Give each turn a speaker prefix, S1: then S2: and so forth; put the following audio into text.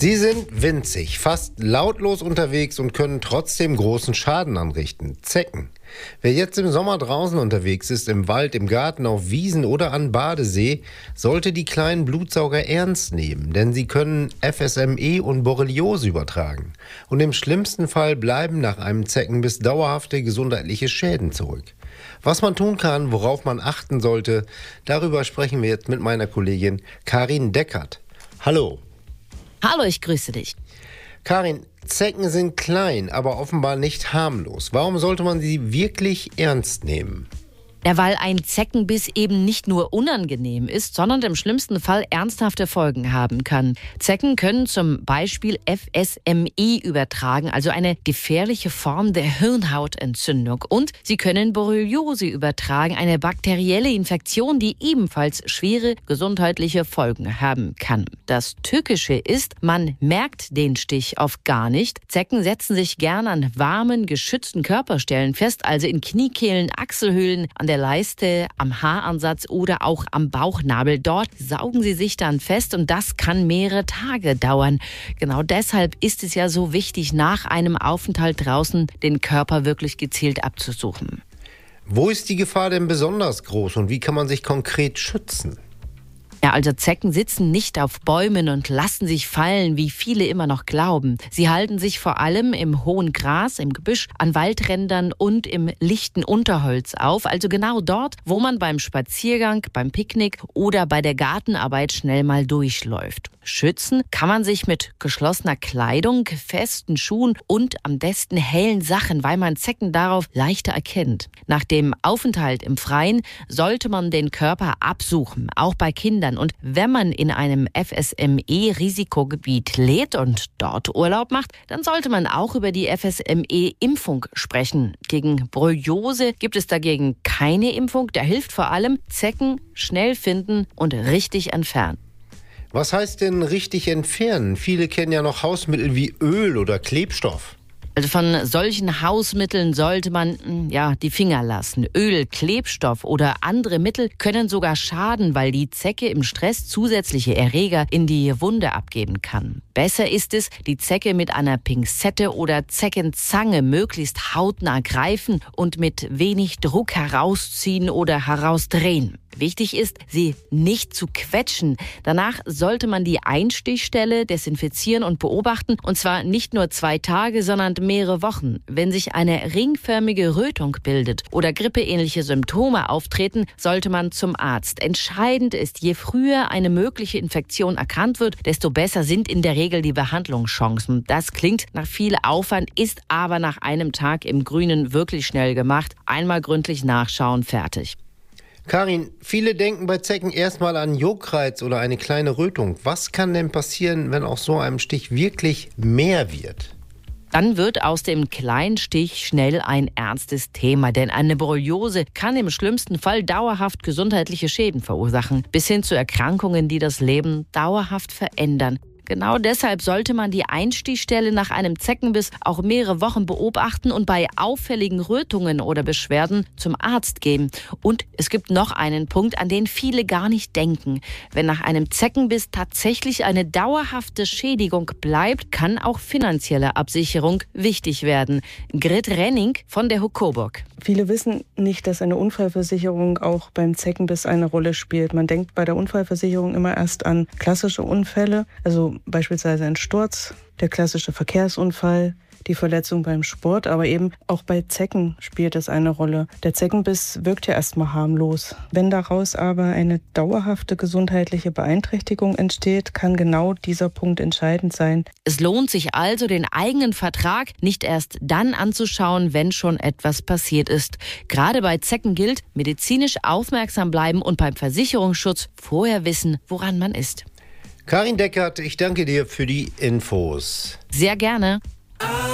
S1: Sie sind winzig, fast lautlos unterwegs und können trotzdem großen Schaden anrichten. Zecken. Wer jetzt im Sommer draußen unterwegs ist, im Wald, im Garten, auf Wiesen oder an Badesee, sollte die kleinen Blutsauger ernst nehmen, denn sie können FSME und Borreliose übertragen. Und im schlimmsten Fall bleiben nach einem Zeckenbiss dauerhafte gesundheitliche Schäden zurück. Was man tun kann, worauf man achten sollte, darüber sprechen wir jetzt mit meiner Kollegin Karin Deckert. Hallo.
S2: Hallo, ich grüße dich.
S1: Karin, Zecken sind klein, aber offenbar nicht harmlos. Warum sollte man sie wirklich ernst nehmen?
S2: Ja, weil ein Zeckenbiss eben nicht nur unangenehm ist, sondern im schlimmsten Fall ernsthafte Folgen haben kann. Zecken können zum Beispiel FSME übertragen, also eine gefährliche Form der Hirnhautentzündung. Und sie können Borreliose übertragen, eine bakterielle Infektion, die ebenfalls schwere gesundheitliche Folgen haben kann. Das Tückische ist, man merkt den Stich oft gar nicht. Zecken setzen sich gern an warmen, geschützten Körperstellen fest, also in Kniekehlen, Achselhöhlen, an der Leiste, am Haaransatz oder auch am Bauchnabel. Dort saugen sie sich dann fest und das kann mehrere Tage dauern. Genau deshalb ist es ja so wichtig, nach einem Aufenthalt draußen den Körper wirklich gezielt abzusuchen.
S1: Wo ist die Gefahr denn besonders groß und wie kann man sich konkret schützen?
S2: Ja, also Zecken sitzen nicht auf Bäumen und lassen sich fallen, wie viele immer noch glauben. Sie halten sich vor allem im hohen Gras, im Gebüsch, an Waldrändern und im lichten Unterholz auf. Also genau dort, wo man beim Spaziergang, beim Picknick oder bei der Gartenarbeit schnell mal durchläuft. Schützen kann man sich mit geschlossener Kleidung, festen Schuhen und am besten hellen Sachen, weil man Zecken darauf leichter erkennt. Nach dem Aufenthalt im Freien sollte man den Körper absuchen, auch bei Kindern. Und wenn man in einem FSME-Risikogebiet lebt und dort Urlaub macht, dann sollte man auch über die FSME-Impfung sprechen. Gegen Borreliose gibt es dagegen keine Impfung. Da hilft vor allem Zecken schnell finden und richtig entfernen.
S1: Was heißt denn richtig entfernen? Viele kennen ja noch Hausmittel wie Öl oder Klebstoff.
S2: Also von solchen Hausmitteln sollte man die Finger lassen. Öl, Klebstoff oder andere Mittel können sogar schaden, weil die Zecke im Stress zusätzliche Erreger in die Wunde abgeben kann. Besser ist es, die Zecke mit einer Pinzette oder Zeckenzange möglichst hautnah greifen und mit wenig Druck herausziehen oder herausdrehen. Wichtig ist, sie nicht zu quetschen. Danach sollte man die Einstichstelle desinfizieren und beobachten. Und zwar nicht nur 2 Tage, sondern mehrere Wochen. Wenn sich eine ringförmige Rötung bildet oder grippeähnliche Symptome auftreten, sollte man zum Arzt. Entscheidend ist, je früher eine mögliche Infektion erkannt wird, desto besser sind in der Regel die Behandlungschancen. Das klingt nach viel Aufwand, ist aber nach einem Tag im Grünen wirklich schnell gemacht. Einmal gründlich nachschauen, fertig.
S1: Karin, viele denken bei Zecken erstmal an Juckreiz oder eine kleine Rötung. Was kann denn passieren, wenn aus so einem Stich wirklich mehr wird?
S2: Dann wird aus dem kleinen Stich schnell ein ernstes Thema, denn eine Borreliose kann im schlimmsten Fall dauerhaft gesundheitliche Schäden verursachen, bis hin zu Erkrankungen, die das Leben dauerhaft verändern. Genau deshalb sollte man die Einstichstelle nach einem Zeckenbiss auch mehrere Wochen beobachten und bei auffälligen Rötungen oder Beschwerden zum Arzt gehen. Und es gibt noch einen Punkt, an den viele gar nicht denken. Wenn nach einem Zeckenbiss tatsächlich eine dauerhafte Schädigung bleibt, kann auch finanzielle Absicherung wichtig werden. Grit Renning von der Coburg.
S3: Viele wissen nicht, dass eine Unfallversicherung auch beim Zeckenbiss eine Rolle spielt. Man denkt bei der Unfallversicherung immer erst an klassische Unfälle, also beispielsweise ein Sturz, der klassische Verkehrsunfall, die Verletzung beim Sport, aber eben auch bei Zecken spielt es eine Rolle. Der Zeckenbiss wirkt ja erstmal harmlos. Wenn daraus aber eine dauerhafte gesundheitliche Beeinträchtigung entsteht, kann genau dieser Punkt entscheidend sein.
S2: Es lohnt sich also, den eigenen Vertrag nicht erst dann anzuschauen, wenn schon etwas passiert ist. Gerade bei Zecken gilt, medizinisch aufmerksam bleiben und beim Versicherungsschutz vorher wissen, woran man ist.
S1: Karin Deckert, ich danke dir für die Infos.
S2: Sehr gerne.